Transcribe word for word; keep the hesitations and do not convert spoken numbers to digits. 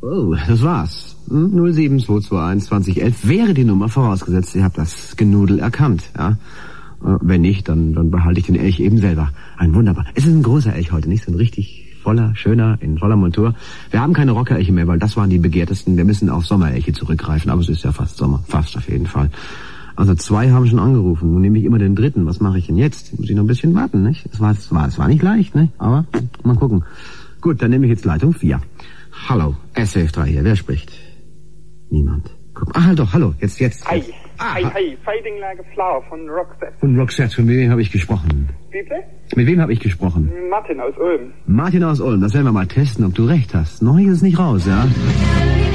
Oh, das war's. Hm? null sieben zwei zwei eins zwanzig elf wäre die Nummer, vorausgesetzt, ihr habt das Genudel erkannt, ja. Wenn nicht, dann, dann behalte ich den Elch eben selber. Ein wunderbar. Es ist ein großer Elch heute, nicht so ein richtig voller, schöner, in voller Montur. Wir haben keine Rockerelche mehr, weil das waren die begehrtesten. Wir müssen auf Sommerelche zurückgreifen, aber es ist ja fast Sommer, fast auf jeden Fall. Also zwei haben schon angerufen. Nun nehme ich immer den dritten. Was mache ich denn jetzt? Muss ich noch ein bisschen warten, nicht? Es war, es war, es war nicht leicht, ne? Aber mal gucken. Gut, dann nehme ich jetzt Leitung vier. Hallo, S F drei hier. Wer spricht? Niemand. Guck. Ah, halt doch, hallo. Jetzt, jetzt. Hi. jetzt. Ah, hi, hi. Fading Like a Flower von Roxette. Von Roxette. Von wem habe ich gesprochen? Bitte? Mit wem habe ich gesprochen? Martin aus Ulm. Martin aus Ulm. Das werden wir mal testen, ob du recht hast. Noch ist es nicht raus, ja?